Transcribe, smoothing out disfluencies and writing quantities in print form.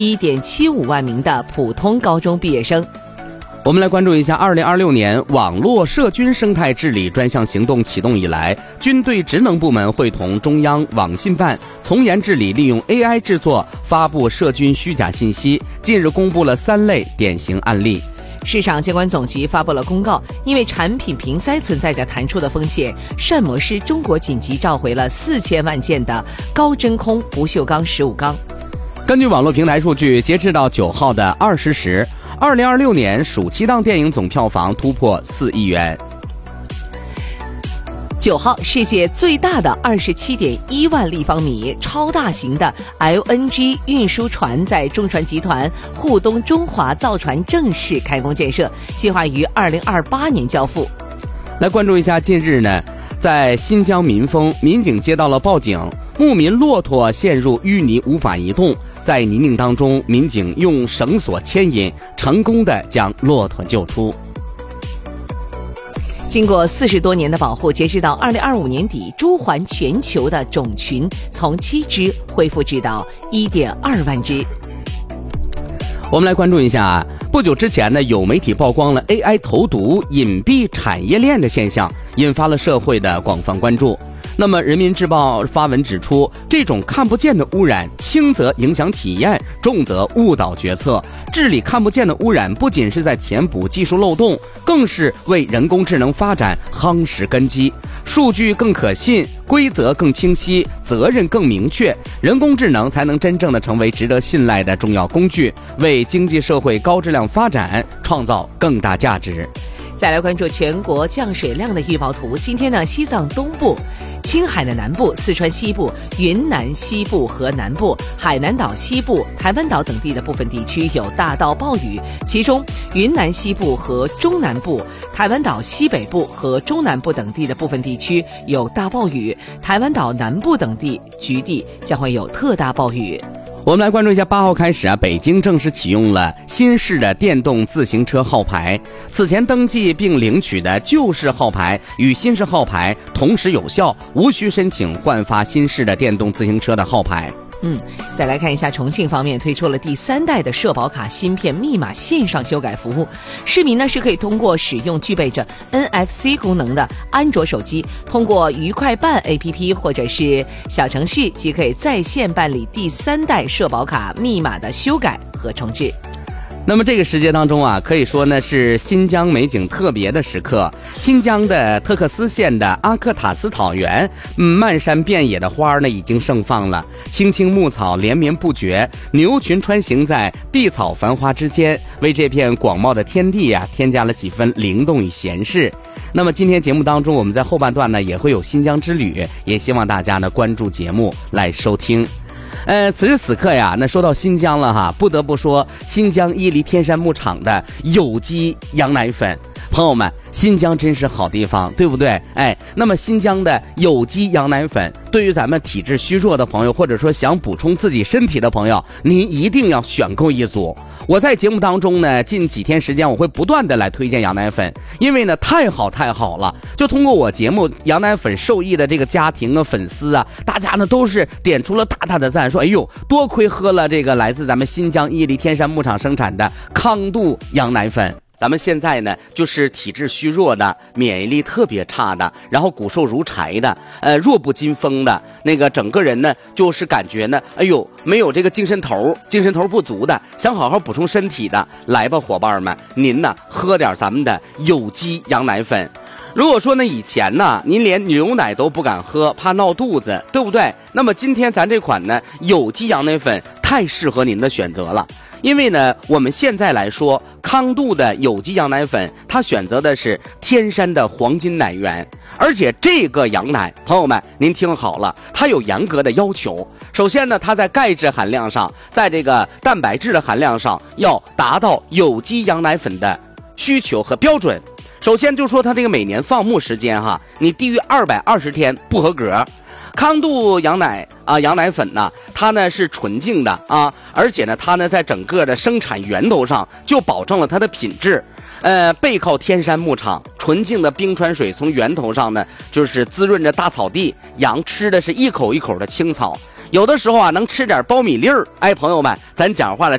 1.75万名的普通高中毕业生。 我们来关注一下2026年网络社军生态治理专项行动启动以来，军队职能部门会同中央网信办从严治理利用 AI 制作发布社军虚假信息，近日公布了3类典型案例。 市场监管总局发布了公告，因为产品瓶塞存在着弹出的风险，膳魔师中国紧急召回了4000万件的高真空不锈钢15缸。 根据网络平台数据，截至到9号的20时，2026年暑期档电影总票房突破4亿元。 9号，世界最大的27.1万立方米超大型的 LNG 运输船在中船集团沪东中华造船正式开工建设，计划于2028年交付。 来关注一下，近日呢，在新疆民丰，民警接到了报警，牧民骆驼陷入淤泥无法移动，在泥泞当中，民警用绳索牵引，成功的将骆驼救出。 经过40多年的保护，截至到2025年底，朱鹮全球的种群从7只恢复至到1.2万只。 我们来关注一下，不久之前呢，有媒体曝光了 AI 投毒隐蔽产业链的现象，引发了社会的广泛关注。那么人民日报发文指出，这种看不见的污染，轻则影响体验，重则误导决策。治理看不见的污染，不仅是在填补技术漏洞，更是为人工智能发展夯实根基。数据更可信，规则更清晰，责任更明确，人工智能才能真正的成为值得信赖的重要工具，为经济社会高质量发展创造更大价值。 再来关注全国降水量的预报图。今天呢，西藏东部、青海的南部、四川西部、云南西部和南部、海南岛西部、台湾岛等地的部分地区有大到暴雨，其中云南西部和中南部、台湾岛西北部和中南部等地的部分地区有大暴雨，台湾岛南部等地局地将会有特大暴雨。 我们来关注一下，8号开始北京正式启用了新式的电动自行车号牌。此前登记并领取的旧式号牌与新式号牌同时有效，无需申请换发新式的电动自行车的号牌。 再来看一下重庆方面推出了第3代的社保卡芯片密码线上修改服务，市民呢是可以通过使用具备着 NFC 功能的安卓手机，通过愉快办 APP 或者是小程序，即可以在线办理第3代社保卡密码的修改和重置。 那么这个时节当中可以说呢是新疆美景特别的时刻。新疆的特克斯县的阿克塔斯草原，漫山遍野的花呢已经盛放了，青青牧草连绵不绝，牛群穿行在碧草繁花之间，为这片广袤的天地添加了几分灵动与闲适。那么今天节目当中，我们在后半段呢也会有新疆之旅，也希望大家呢关注节目来收听。此时此刻那说到新疆了不得不说新疆伊犁天山牧场的有机羊奶粉。朋友们，新疆真是好地方，对不对？那么新疆的有机羊奶粉，对于咱们体质虚弱的朋友，或者说想补充自己身体的朋友，您一定要选购一组。我在节目当中呢，近几天时间我会不断的来推荐羊奶粉，因为呢太好了。就通过我节目羊奶粉受益的这个家庭粉丝大家呢都是点出了大大的赞，说哎呦，多亏喝了这个来自咱们新疆伊犁天山牧场生产的康度羊奶粉。咱们现在呢，就是体质虚弱的，免疫力特别差的，然后骨瘦如柴的，弱不禁风的，那个整个人呢，就是感觉呢，哎呦，没有这个精神头不足的，想好好补充身体的，来吧，伙伴们，您呢喝点咱们的有机羊奶粉。如果说呢以前呢您连牛奶都不敢喝，怕闹肚子，对不对？那么今天咱这款呢有机羊奶粉太适合您的选择了。因为呢我们现在来说，康度的有机羊奶粉它选择的是天山的黄金奶源，而且这个羊奶，朋友们您听好了，它有严格的要求。首先呢，它在钙质含量上，在这个蛋白质的含量上要达到有机羊奶粉的需求和标准。首先就说它这个每年放牧时间你低于220天不合格。康度羊奶羊奶粉呢，它呢是纯净的而且呢它呢在整个的生产源头上就保证了它的品质。背靠天山牧场，纯净的冰川水从源头上呢就是滋润着大草地，羊吃的是一口一口的青草。 有的时候啊能吃点苞米粒儿。哎，朋友们，咱讲话了，